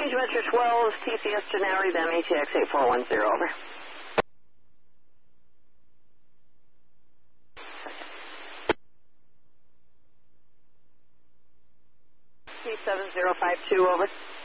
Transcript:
Change Metro 12, TCS Gennari, them ATX 8410, over. T7052, over.